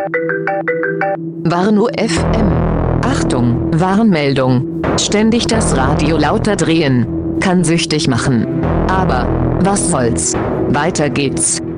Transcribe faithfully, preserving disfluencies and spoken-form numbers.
Warnow F M. Achtung, Warnmeldung. Ständig das Radio lauter drehen kann süchtig machen. Aber was soll's? Weiter geht's.